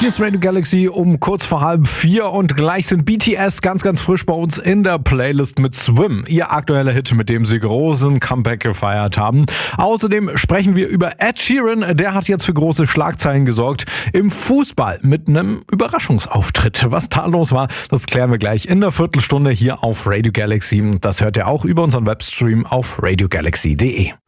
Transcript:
Hier ist Radio Galaxy um kurz vor 3:30 und gleich sind BTS ganz frisch bei uns in der Playlist mit Swim. Ihr aktueller Hit, mit dem sie großen Comeback gefeiert haben. Außerdem sprechen wir über Ed Sheeran. Der hat jetzt für große Schlagzeilen gesorgt im Fußball mit einem Überraschungsauftritt. Was da los war, das klären wir gleich in der Viertelstunde hier auf Radio Galaxy. Das hört ihr auch über unseren Webstream auf radiogalaxy.de.